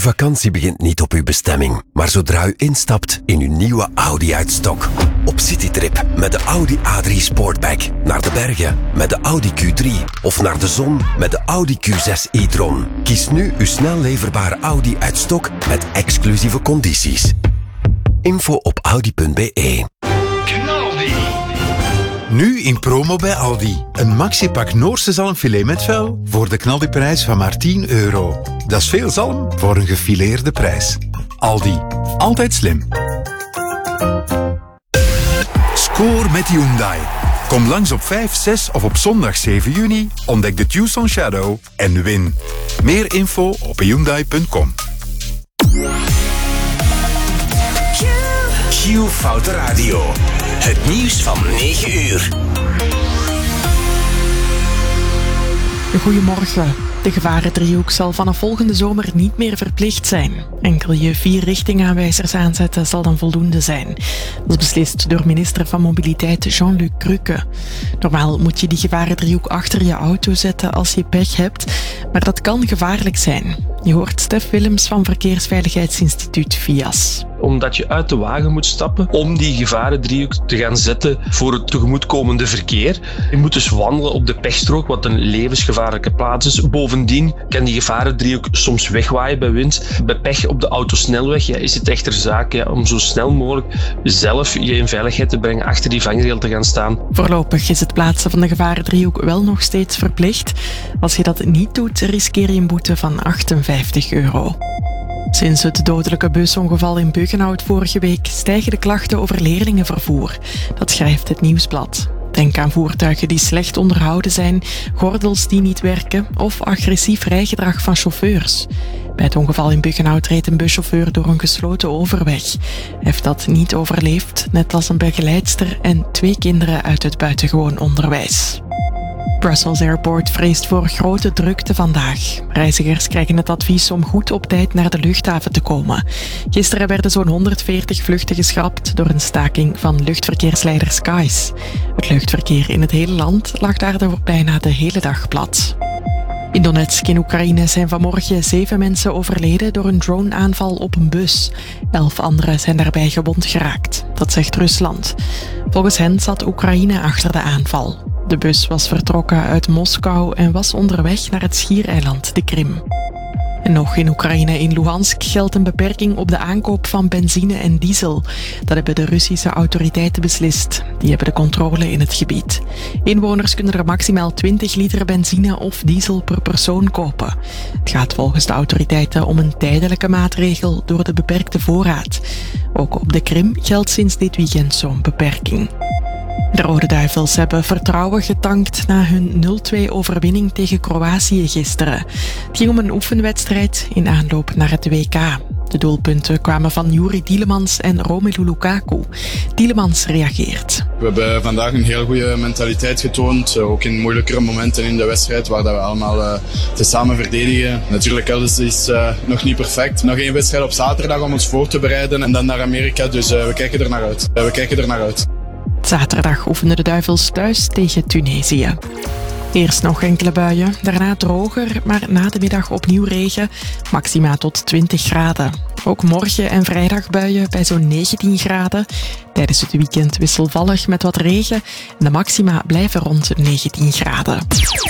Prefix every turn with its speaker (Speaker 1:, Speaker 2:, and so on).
Speaker 1: vakantie begint niet op uw bestemming, maar zodra u instapt in uw nieuwe Audi uit stok. Op citytrip met de Audi A3 Sportback, naar de bergen met de Audi Q3 of naar de zon met de Audi Q6 e-tron. Kies nu uw snel leverbare Audi uit stok met exclusieve condities. Info op audi.be.
Speaker 2: Nu in promo bij Aldi. Een maxipak Noorse zalmfilet met vel voor de knaldiprijs van maar €10. Dat is veel zalm voor een gefileerde prijs. Aldi. Altijd slim. Score met Hyundai. Kom langs op 5, 6 of op zondag 7 juni. Ontdek de Tucson Shadow en win. Meer info op hyundai.com.
Speaker 3: Q Foute Radio. Het nieuws van 9 uur.
Speaker 4: Goedemorgen. De gevarendriehoek zal vanaf volgende zomer niet meer verplicht zijn. Enkel je 4 richtingaanwijzers aanzetten zal dan voldoende zijn. Dat is beslist door minister van Mobiliteit Jean-Luc Cruque. Normaal moet je die gevarendriehoek achter je auto zetten als je pech hebt, maar dat kan gevaarlijk zijn. Je hoort Stef Willems van Verkeersveiligheidsinstituut VIAS.
Speaker 5: Omdat je uit de wagen moet stappen om die gevarendriehoek te gaan zetten voor het tegemoetkomende verkeer. Je moet dus wandelen op de pechstrook, wat een levensgevaarlijke plaats is. Bovendien kan die gevarendriehoek soms wegwaaien bij wind. Bij pech op de autosnelweg is het echter zaak om zo snel mogelijk zelf je in veiligheid te brengen, achter die vangrail te gaan staan.
Speaker 4: Voorlopig is het plaatsen van de gevarendriehoek wel nog steeds verplicht. Als je dat niet doet, riskeer je een boete van €58. Sinds het dodelijke busongeval in Buggenhout vorige week stijgen de klachten over leerlingenvervoer. Dat schrijft het Nieuwsblad. Denk aan voertuigen die slecht onderhouden zijn, gordels die niet werken of agressief rijgedrag van chauffeurs. Bij het ongeval in Buggenhout reed een buschauffeur door een gesloten overweg. Hij heeft dat niet overleefd, net als een begeleidster en 2 kinderen uit het buitengewoon onderwijs. Brussels Airport vreest voor grote drukte vandaag. Reizigers krijgen het advies om goed op tijd naar de luchthaven te komen. Gisteren werden zo'n 140 vluchten geschrapt door een staking van luchtverkeersleider Skies. Het luchtverkeer in het hele land lag daardoor bijna de hele dag plat. In Donetsk in Oekraïne zijn vanmorgen 7 mensen overleden door een droneaanval op een bus. 11 anderen zijn daarbij gewond geraakt. Dat zegt Rusland. Volgens hen zat Oekraïne achter de aanval. De bus was vertrokken uit Moskou en was onderweg naar het schiereiland de Krim. En nog in Oekraïne, in Luhansk, geldt een beperking op de aankoop van benzine en diesel. Dat hebben de Russische autoriteiten beslist. Die hebben de controle in het gebied. Inwoners kunnen er maximaal 20 liter benzine of diesel per persoon kopen. Het gaat volgens de autoriteiten om een tijdelijke maatregel door de beperkte voorraad. Ook op de Krim geldt sinds dit weekend zo'n beperking. De Rode Duivels hebben vertrouwen getankt na hun 0-2 overwinning tegen Kroatië gisteren. Het ging om een oefenwedstrijd in aanloop naar het WK. De doelpunten kwamen van Youri Tielemans en Romelu Lukaku. Tielemans reageert.
Speaker 6: We hebben vandaag een heel goede mentaliteit getoond. Ook in moeilijkere momenten in de wedstrijd waar we allemaal tezamen verdedigen. Natuurlijk, alles is nog niet perfect. Nog 1 wedstrijd op zaterdag om ons voor te bereiden en dan naar Amerika. Dus we kijken er naar uit.
Speaker 4: Zaterdag oefenden de Duivels thuis tegen Tunesië. Eerst nog enkele buien, daarna droger, maar na de middag opnieuw regen, maxima tot 20 graden. Ook morgen en vrijdag buien bij zo'n 19 graden. Tijdens het weekend wisselvallig met wat regen en de maxima blijven rond 19 graden.